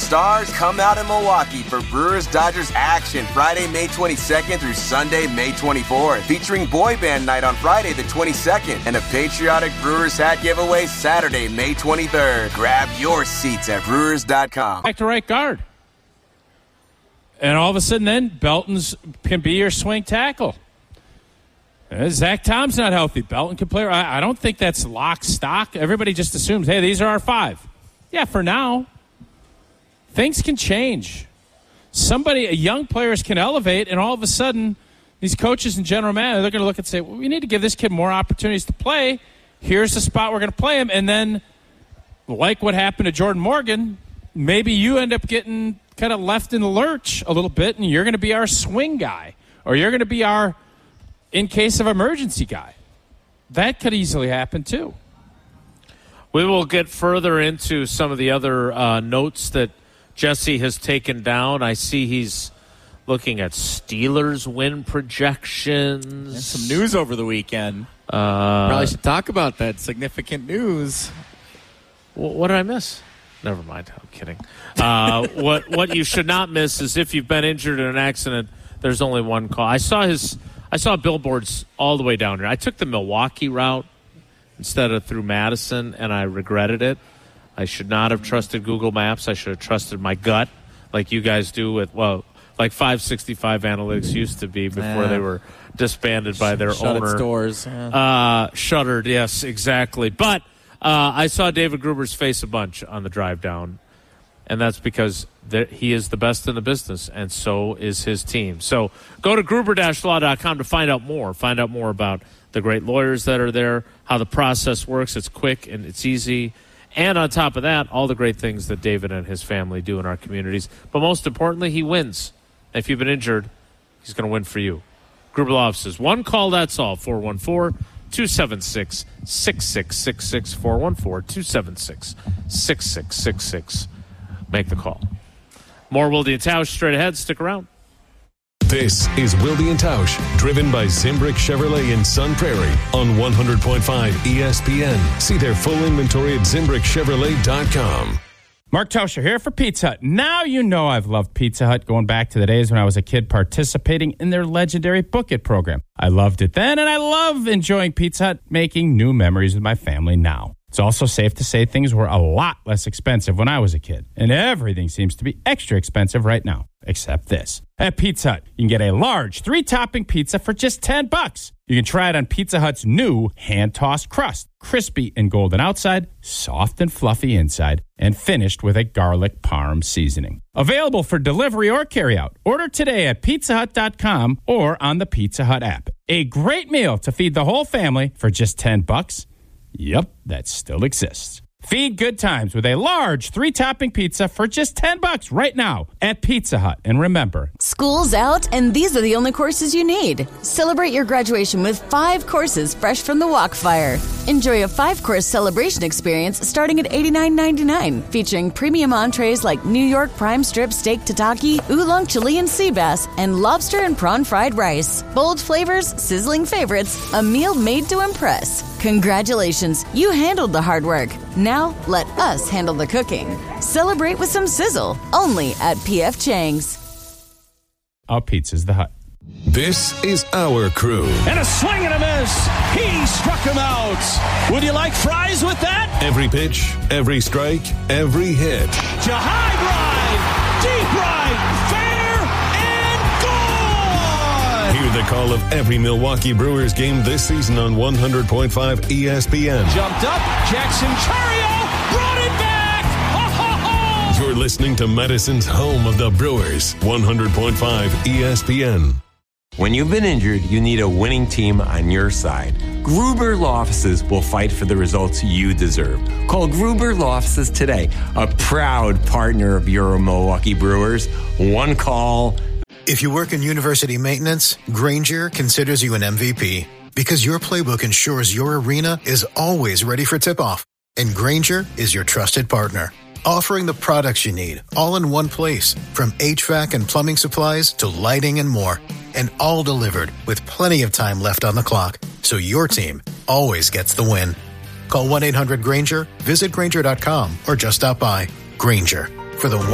stars come out in Milwaukee for Brewers-Dodgers action Friday, May 22nd through Sunday, May 24th, featuring Boy Band Night on Friday the 22nd and a patriotic Brewers hat giveaway Saturday, May 23rd. Grab your seats at Brewers.com. Back to right guard. And all of a sudden then, Belton can be your swing tackle. Zach Tom's not healthy. Belton can play. I don't think that's lock stock. Everybody just assumes, hey, these are our five. Yeah, for now. Things can change. Young players can elevate, and all of a sudden, these coaches and general managers, they're going to look and say, well, we need to give this kid more opportunities to play. Here's the spot we're going to play him. And then, like what happened to Jordan Morgan, maybe you end up getting kind of left in the lurch a little bit, and you're going to be our swing guy, or you're going to be our in case of emergency guy. That could easily happen too. We will get further into some of the other notes that Jesse has taken down. I see he's looking at Steelers win projections. And some news over the weekend. Probably should talk about that. Significant news. What did I miss? Never mind. I'm kidding. What you should not miss is if you've been injured in an accident, there's only one call. I saw billboards all the way down here. I took the Milwaukee route instead of through Madison, and I regretted it. I should not have trusted Google Maps. I should have trusted my gut like you guys do with, like 565 Analytics used to be before they were disbanded by their owner. Shut its doors. Shuttered, yes, exactly. But I saw David Gruber's face a bunch on the drive down, and that's because he is the best in the business, and so is his team. So go to Gruber-Law.com to find out more. Find out more about the great lawyers that are there, how the process works. It's quick and it's easy. And on top of that, all the great things that David and his family do in our communities. But most importantly, he wins. If you've been injured, he's going to win for you. Gruber Law offices. One call, that's all. 414-276-6666. 414-276-6666. Make the call. More Wilde and Tausch straight ahead. Stick around. This is Wilde and Tausch, driven by Zimbrick Chevrolet in Sun Prairie on 100.5 ESPN. See their full inventory at ZimbrickChevrolet.com. Mark Tauscher here for Pizza Hut. Now you know I've loved Pizza Hut going back to the days when I was a kid participating in their legendary Book It program. I loved it then, and I love enjoying Pizza Hut, making new memories with my family now. It's also safe to say things were a lot less expensive when I was a kid, and everything seems to be extra expensive right now, except this. At Pizza Hut, you can get a large 3-topping pizza for just $10. You can try it on Pizza Hut's new hand-tossed crust, crispy and golden outside, soft and fluffy inside, and finished with a garlic parm seasoning. Available for delivery or carryout. Order today at pizzahut.com or on the Pizza Hut app. A great meal to feed the whole family for just $10. Yep, that still exists. Feed good times with a large 3-topping pizza for just $10 right now at Pizza Hut. And remember, school's out, and these are the only courses you need. Celebrate your graduation with 5 courses fresh from the Walkfire. Enjoy a 5-course celebration experience starting at $89.99, featuring premium entrees like New York prime strip steak tataki, oolong Chilean sea bass, and lobster and prawn fried rice. Bold flavors, sizzling favorites, a meal made to impress. Congratulations, you handled the hard work. Now, let us handle the cooking. Celebrate with some sizzle, only at P.F. Chang's. Our Pizza's the Hut. This is our crew. And a swing and a miss. He struck him out. Would you like fries with that? Every pitch, every strike, every hit. To high drive, deep right, fair, and gone. Hear the call of every Milwaukee Brewers game this season on 100.5 ESPN. Jumped up, Jackson Chariot brought it back. Ho, ho, ho. You're listening to Madison's home of the Brewers, 100.5 ESPN. When you've been injured, you need a winning team on your side. Gruber Law Offices will fight for the results you deserve. Call Gruber Law Offices today, a proud partner of your Milwaukee Brewers. One call. If you work in university maintenance, Grainger considers you an MVP because your playbook ensures your arena is always ready for tip-off. And Grainger is your trusted partner, offering the products you need all in one place, from HVAC and plumbing supplies to lighting and more. And all delivered with plenty of time left on the clock, so your team always gets the win. Call 1-800-GRAINGER, visit Grainger.com, or just stop by. Grainger, for the